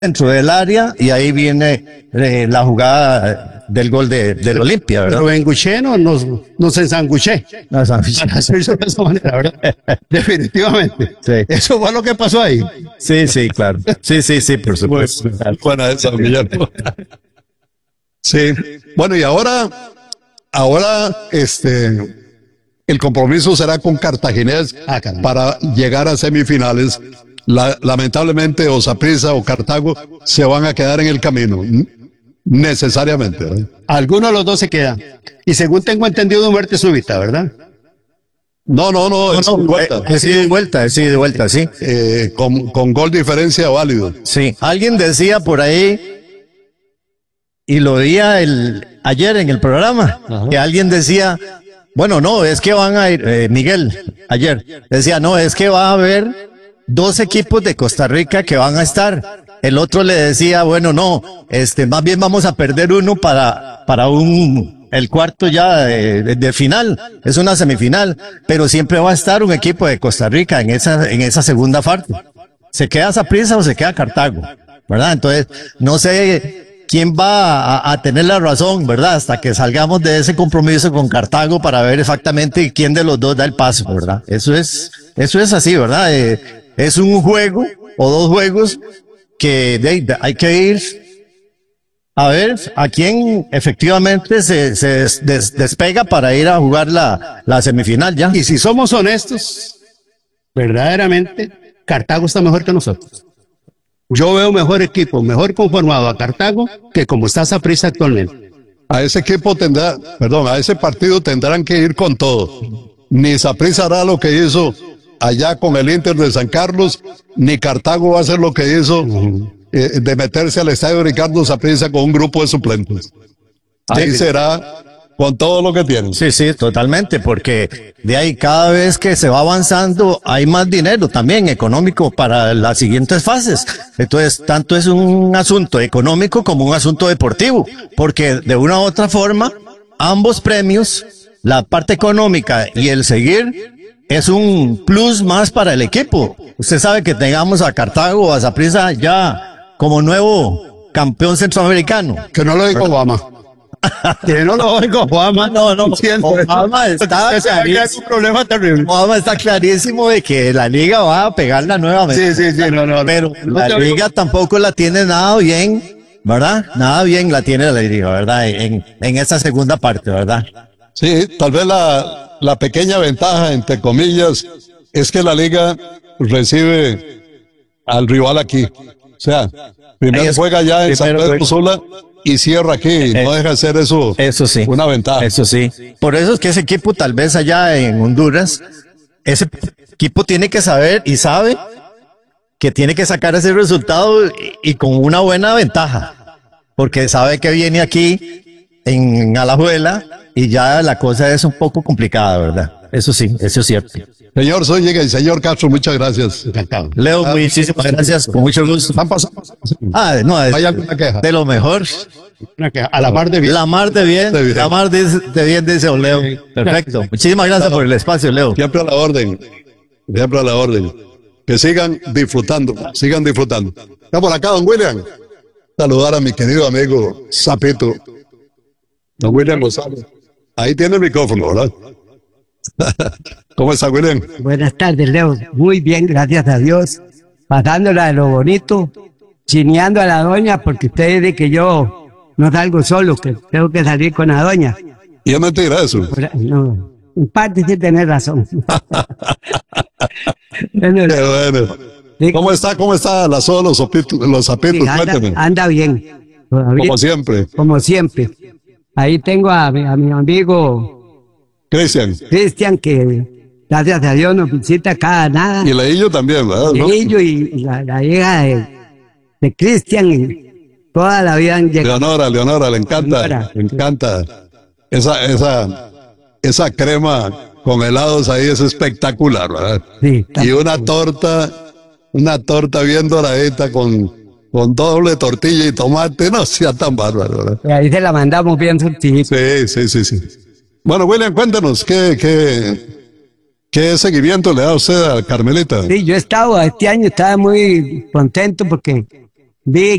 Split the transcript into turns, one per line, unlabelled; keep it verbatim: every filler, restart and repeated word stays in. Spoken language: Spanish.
dentro del área y ahí viene eh, la jugada del gol de, del Olimpia, ¿verdad?
Rubén Gucheno nos, nos ensanguché.
Nos ensanguché.
Para hacerlo de esa manera, ¿verdad? Definitivamente.
Sí.
Eso fue lo que pasó ahí.
Sí, sí, claro. Sí, sí, sí, por supuesto.
Bueno, buena esa, Guillermo. Sí. Bueno, y ahora, ahora, este, el compromiso será con Cartaginés
Ah,
para llegar a semifinales. La, lamentablemente, o Saprissa o Cartago se van a quedar en el camino. Necesariamente, ¿verdad?
Alguno de los dos se queda. Y según tengo entendido, muerte súbita, ¿verdad?
No, no, no, es
No,
un
no,
vuelta.
es ida y vuelta, es ida y vuelta, sí.
Eh, con, con gol diferencia válido.
Sí. Alguien decía por ahí, y lo oía el, ayer en el programa,
Ajá.
que alguien decía, bueno, no, es que van a ir, eh, Miguel, ayer, decía, no, es que va a haber dos equipos de Costa Rica que van a estar. El otro le decía, bueno, no, este, más bien vamos a perder uno para, para un, el cuarto ya de, de, de final. Es una semifinal, pero siempre va a estar un equipo de Costa Rica en esa, en esa segunda parte. Se queda Saprissa o se queda Cartago, ¿verdad? Entonces, no sé quién va a, a tener la razón, ¿verdad? Hasta que salgamos de ese compromiso con Cartago para ver exactamente quién de los dos da el paso, ¿verdad? Eso es, eso es así, ¿verdad? Eh, es un juego o dos juegos que de, de, hay que ir a ver a quién efectivamente se, se des, des, despega para ir a jugar la, la semifinal ya.
Y si somos honestos, verdaderamente, Cartago está mejor que nosotros. Yo veo mejor equipo, mejor conformado a Cartago que como está Saprissa actualmente.
A ese equipo tendrá, perdón, a ese partido tendrán que ir con todo. Ni Saprissa hará lo que hizo allá con el Inter de San Carlos, ni Cartago va a hacer lo que hizo eh, de meterse al estadio Ricardo Saprissa con un grupo de suplentes. Ahí
Sí.
será con todo lo que tienen.
Sí, sí, totalmente, porque de ahí cada vez que se va avanzando hay más dinero también económico para las siguientes fases. Entonces, tanto es un asunto económico como un asunto deportivo, porque de una u otra forma, ambos premios, la parte económica y el seguir, es un plus más para el equipo. Usted sabe que tengamos a Cartago o a Saprissa ya como nuevo campeón centroamericano.
Que no lo diga Obama. Que no lo oigo, Obama.
No, no, Obama está
Ese es un problema terrible.
Obama está clarísimo de que la liga va a pegarla nuevamente.
Sí, sí, sí, no, no.
Pero
no
la
te
liga
oigo.
tampoco la tiene nada bien, ¿verdad? Nada bien la tiene la liga, ¿verdad? En, en esa segunda parte, ¿verdad?
Sí, tal vez la, la pequeña ventaja, entre comillas, es que la liga recibe al rival aquí. O sea, primero
es-
juega ya en San
primero
Pedro
juega-
Sula y cierra aquí. Y no
Eh,
deja de ser eso,
Eso sí.
una ventaja.
Eso sí. Por eso es que ese equipo, tal vez allá en Honduras, ese equipo tiene que saber y sabe que tiene que sacar ese resultado y, y con una buena ventaja. Porque sabe que viene aquí en Alajuela y ya la cosa es un poco complicada, ¿verdad? Eso sí, eso es cierto.
Señor Zúñiga y señor Castro, muchas gracias.
Encantado.
Leo, muchísimas gracias, con mucho gusto.
¿Han pasado?
Ah, no, es
¿Hay alguna queja?
de lo mejor.
Una queja. A la par de bien.
La mar de bien,
De bien.
la mar de, de bien, dice don Leo. Perfecto. Muchísimas gracias por el espacio, Leo.
Siempre a la orden. Siempre a la orden. Que sigan disfrutando, sigan disfrutando. Está por acá, don William. Saludar a mi querido amigo Sapito. Don William González. Ahí tiene el micrófono, ¿verdad? ¿Cómo está, William?
Buenas tardes, Leo. Muy bien, gracias a Dios. Pasándola de lo bonito, chineando a la doña, porque usted dice que yo no salgo solo, que tengo que salir con la doña.
Y es mentira eso.
Por- No, en parte sí tenés razón. Bueno,
Qué bueno.
sí,
¿Cómo está? ¿Cómo está la zona, los zapitos? Los
sí,
zapitos?
anda,
Cuénteme.
anda bien. Todavía,
Como siempre.
como siempre. Ahí tengo a mi, a mi amigo
Cristian.
Cristian, que gracias a Dios nos visita cada nada.
Y Leillo también, ¿verdad? ¿No?
Y ellos y la, la hija de, de Cristian, y toda la vida han llegado.
Leonora, Leonora, le encanta.
Leonora.
Le encanta. Esa, esa, esa crema con helados ahí es espectacular, ¿verdad?
Sí,
Y una torta, una torta bien doradita con, con doble tortilla y tomate, no sea tan bárbaro, ¿verdad?
y ahí se la mandamos bien surtidita.
Sí, sí, sí, sí. Bueno, William, cuéntanos, ¿qué, qué, qué seguimiento le da usted a Carmelita?
Sí, yo he estado, este año estaba muy contento porque vi